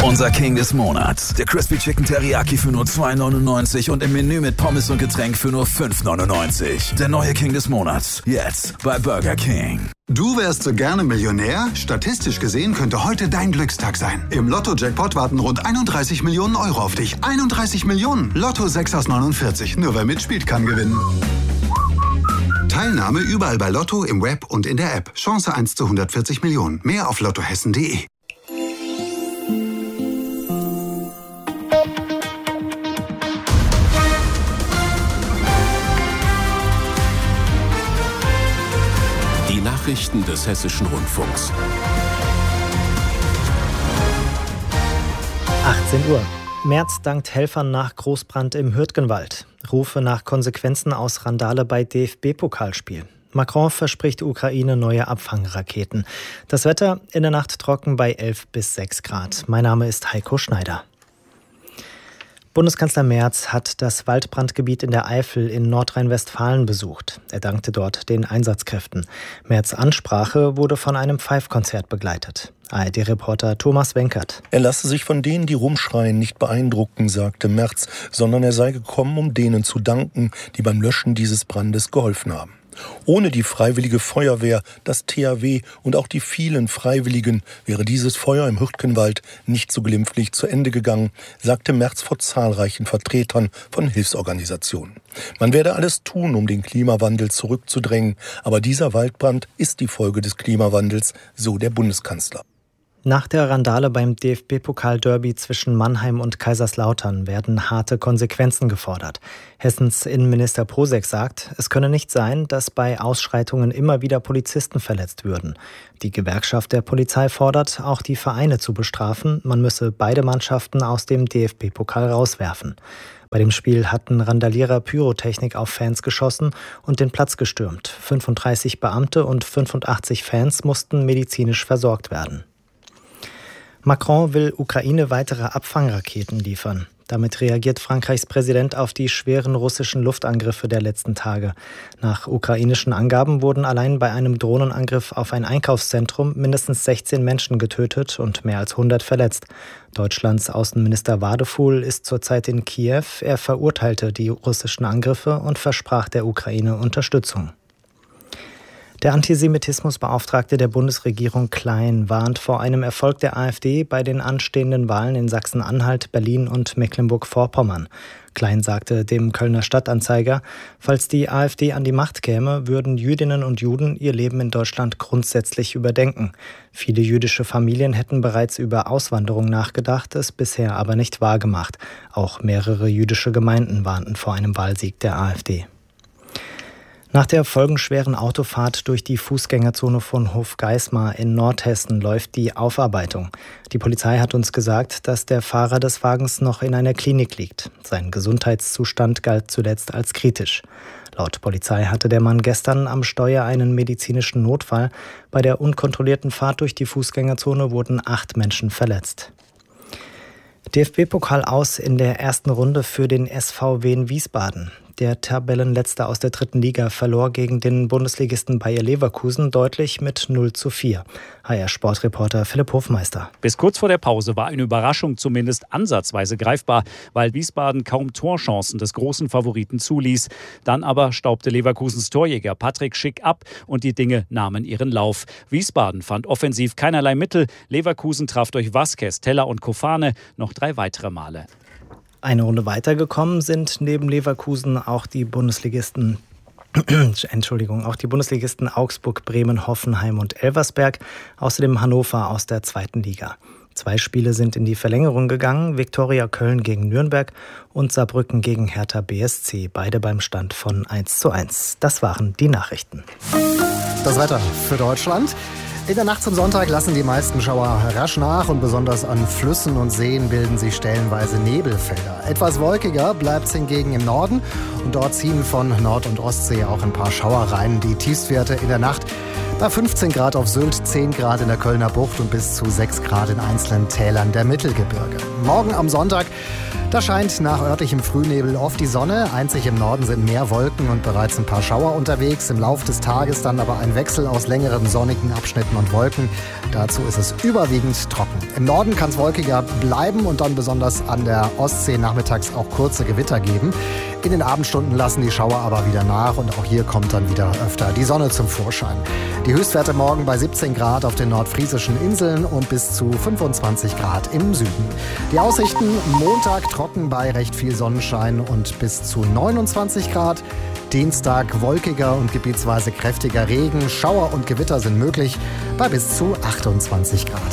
Unser King des Monats. Der Crispy Chicken Teriyaki für nur $2,99 und im Menü mit Pommes und Getränk für nur $5,99. Der neue King des Monats. Jetzt bei Burger King. Du wärst so gerne Millionär? Statistisch gesehen könnte heute dein Glückstag sein. Im Lotto-Jackpot warten rund 31 Millionen Euro auf dich. 31 Millionen! Lotto 6 aus 49. Nur wer mitspielt, kann gewinnen. Teilnahme überall bei Lotto, im Web und in der App. Chance 1 zu 140 Millionen. Mehr auf lottohessen.de. Die Nachrichten des Hessischen Rundfunks. 18 Uhr. Merz dankt Helfern nach Großbrand im Hürtgenwald. Rufe nach Konsequenzen aus Randale bei DFB-Pokalspiel. Macron verspricht Ukraine neue Abfangraketen. Das Wetter in der Nacht trocken bei 11 bis 6 Grad. Mein Name ist Heiko Schneider. Bundeskanzler Merz hat das Waldbrandgebiet in der Eifel in Nordrhein-Westfalen besucht. Er dankte dort den Einsatzkräften. Merz' Ansprache wurde von einem Pfeifkonzert begleitet. ARD-Reporter Thomas Wenkert. Er lasse sich von denen, die rumschreien, nicht beeindrucken, sagte Merz, sondern er sei gekommen, um denen zu danken, die beim Löschen dieses Brandes geholfen haben. Ohne die Freiwillige Feuerwehr, das THW und auch die vielen Freiwilligen wäre dieses Feuer im Hürtgenwald nicht so glimpflich zu Ende gegangen, sagte Merz vor zahlreichen Vertretern von Hilfsorganisationen. Man werde alles tun, um den Klimawandel zurückzudrängen, aber dieser Waldbrand ist die Folge des Klimawandels, so der Bundeskanzler. Nach der Randale beim DFB-Pokal-Derby zwischen Mannheim und Kaiserslautern werden harte Konsequenzen gefordert. Hessens Innenminister Posek sagt, es könne nicht sein, dass bei Ausschreitungen immer wieder Polizisten verletzt würden. Die Gewerkschaft der Polizei fordert, auch die Vereine zu bestrafen. Man müsse beide Mannschaften aus dem DFB-Pokal rauswerfen. Bei dem Spiel hatten Randalierer Pyrotechnik auf Fans geschossen und den Platz gestürmt. 35 Beamte und 85 Fans mussten medizinisch versorgt werden. Macron will Ukraine weitere Abfangraketen liefern. Damit reagiert Frankreichs Präsident auf die schweren russischen Luftangriffe der letzten Tage. Nach ukrainischen Angaben wurden allein bei einem Drohnenangriff auf ein Einkaufszentrum mindestens 16 Menschen getötet und mehr als 100 verletzt. Deutschlands Außenminister Wadefuhl ist zurzeit in Kiew. Er verurteilte die russischen Angriffe und versprach der Ukraine Unterstützung. Der Antisemitismusbeauftragte der Bundesregierung Klein warnt vor einem Erfolg der AfD bei den anstehenden Wahlen in Sachsen-Anhalt, Berlin und Mecklenburg-Vorpommern. Klein sagte dem Kölner Stadtanzeiger, falls die AfD an die Macht käme, würden Jüdinnen und Juden ihr Leben in Deutschland grundsätzlich überdenken. Viele jüdische Familien hätten bereits über Auswanderung nachgedacht, es bisher aber nicht wahrgemacht. Auch mehrere jüdische Gemeinden warnten vor einem Wahlsieg der AfD. Nach der folgenschweren Autofahrt durch die Fußgängerzone von Hofgeismar in Nordhessen läuft die Aufarbeitung. Die Polizei hat uns gesagt, dass der Fahrer des Wagens noch in einer Klinik liegt. Sein Gesundheitszustand galt zuletzt als kritisch. Laut Polizei hatte der Mann gestern am Steuer einen medizinischen Notfall. Bei der unkontrollierten Fahrt durch die Fußgängerzone wurden 8 Menschen verletzt. DFB-Pokal aus in der ersten Runde für den SV Wien Wiesbaden. Der Tabellenletzte aus der 3. Liga verlor gegen den Bundesligisten Bayer Leverkusen deutlich mit 0:4. HR-Sportreporter Philipp Hofmeister. Bis kurz vor der Pause war eine Überraschung zumindest ansatzweise greifbar, weil Wiesbaden kaum Torchancen des großen Favoriten zuließ. Dann aber staubte Leverkusens Torjäger Patrick Schick ab und die Dinge nahmen ihren Lauf. Wiesbaden fand offensiv keinerlei Mittel. Leverkusen traf durch Vazquez, Teller und Kofane noch 3 weitere Male. Eine Runde weitergekommen sind neben Leverkusen auch die Bundesligisten Augsburg, Bremen, Hoffenheim und Elversberg, außerdem Hannover aus der 2. Liga. 2 Spiele sind in die Verlängerung gegangen, Viktoria Köln gegen Nürnberg und Saarbrücken gegen Hertha BSC, beide beim Stand von 1:1. Das waren die Nachrichten. Das Wetter für Deutschland. In der Nacht zum Sonntag lassen die meisten Schauer rasch nach und besonders an Flüssen und Seen bilden sich stellenweise Nebelfelder. Etwas wolkiger bleibt es hingegen im Norden und dort ziehen von Nord- und Ostsee auch ein paar Schauer rein. Die Tiefstwerte in der Nacht Bei 15 Grad auf Sylt, 10 Grad in der Kölner Bucht und bis zu 6 Grad in einzelnen Tälern der Mittelgebirge. Morgen am Sonntag, da scheint nach örtlichem Frühnebel oft die Sonne. Einzig im Norden sind mehr Wolken und bereits ein paar Schauer unterwegs. Im Laufe des Tages dann aber ein Wechsel aus längeren sonnigen Abschnitten und Wolken. Dazu ist es überwiegend trocken. Im Norden kann es wolkiger bleiben und dann besonders an der Ostsee nachmittags auch kurze Gewitter geben. In den Abendstunden lassen die Schauer aber wieder nach und auch hier kommt dann wieder öfter die Sonne zum Vorschein. Die Höchstwerte morgen bei 17 Grad auf den nordfriesischen Inseln und bis zu 25 Grad im Süden. Die Aussichten: Montag trocken bei recht viel Sonnenschein und bis zu 29 Grad. Dienstag wolkiger und gebietsweise kräftiger Regen. Schauer und Gewitter sind möglich bei bis zu 28 Grad.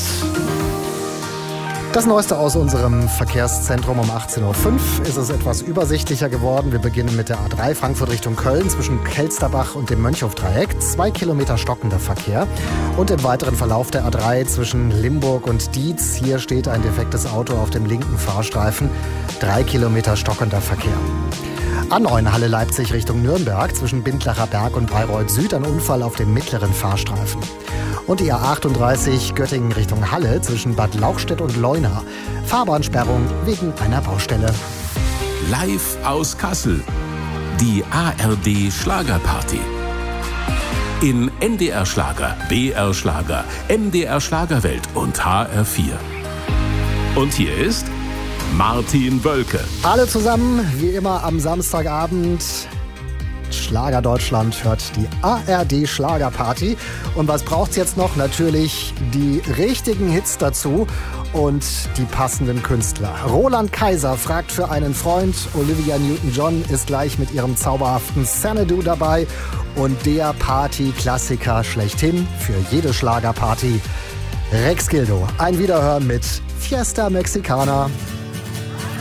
Das Neueste aus unserem Verkehrszentrum um 18.05 Uhr ist es etwas übersichtlicher geworden. Wir beginnen mit der A3 Frankfurt Richtung Köln zwischen Kelsterbach und dem Mönchhofdreieck. 2 Kilometer stockender Verkehr. Und im weiteren Verlauf der A3 zwischen Limburg und Dietz. Hier steht ein defektes Auto auf dem linken Fahrstreifen. 3 Kilometer stockender Verkehr. A9 Halle Leipzig Richtung Nürnberg zwischen Bindlacher Berg und Bayreuth Süd ein Unfall auf dem mittleren Fahrstreifen. Und die A38 Göttingen Richtung Halle zwischen Bad Lauchstädt und Leuna. Fahrbahnsperrung wegen einer Baustelle. Live aus Kassel. Die ARD Schlagerparty. In NDR Schlager, BR Schlager, MDR Schlagerwelt und HR4. Und hier ist Martin Wölke. Alle zusammen, wie immer am Samstagabend. Schlager Deutschland hört die ARD Schlagerparty. Und was braucht's jetzt noch? Natürlich die richtigen Hits dazu und die passenden Künstler. Roland Kaiser fragt für einen Freund. Olivia Newton-John ist gleich mit ihrem zauberhaften Xanadu dabei. Und der Party-Klassiker schlechthin für jede Schlagerparty: Rex Gildo. Ein Wiederhören mit Fiesta Mexicana.